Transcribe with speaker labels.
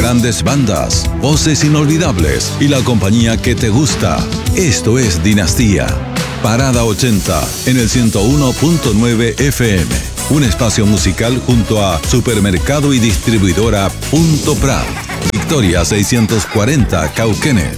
Speaker 1: Grandes bandas, voces inolvidables y la compañía que te gusta. Esto es Dinastía. Parada 80 en el 101.9 FM. Un espacio musical junto a Supermercado y Distribuidora Punto Prat. Victoria 640 Cauquenes.